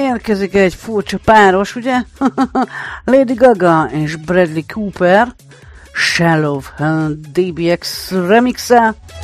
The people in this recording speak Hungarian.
érkezik egy furcsa páros, ugye? Lady Gaga és Bradley Cooper, Shallow DBX remixe.